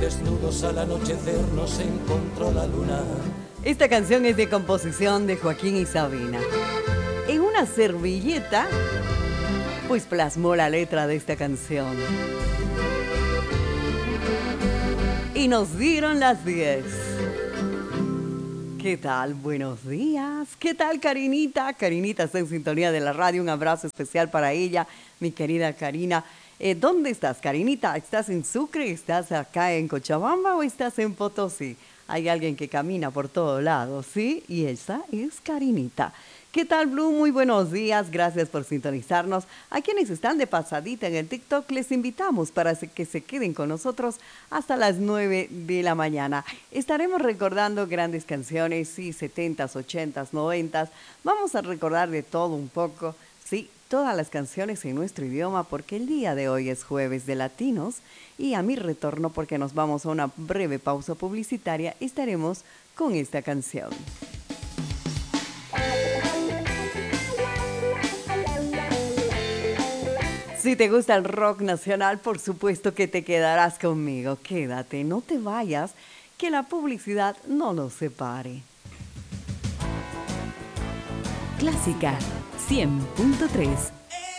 desnudos al anochecer nos encontró la luna. Esta canción es de composición de Joaquín y Sabina. En una servilleta, pues plasmó la letra de esta canción. Y nos dieron las 10. ¿Qué tal? Buenos días. ¿Qué tal, Karinita? Karinita está en sintonía de la radio. Un abrazo especial para ella, mi querida Karina. ¿Dónde estás, Karinita? ¿Estás en Sucre? ¿Estás acá en Cochabamba o estás en Potosí? Hay alguien que camina por todos lados, ¿sí? Y esa es Karinita. ¿Qué tal, Blue? Muy buenos días, gracias por sintonizarnos. A quienes están de pasadita en el TikTok, les invitamos para que se queden con nosotros hasta las 9 de la mañana. Estaremos recordando grandes canciones, sí, 70s, 80s, 90s. Vamos a recordar de todo un poco, sí, todas las canciones en nuestro idioma, porque el día de hoy es jueves de latinos. Y a mi retorno, porque nos vamos a una breve pausa publicitaria, estaremos con esta canción. Si te gusta el rock nacional, por supuesto que te quedarás conmigo. Quédate, no te vayas, que la publicidad no nos separe. Clásica 100.3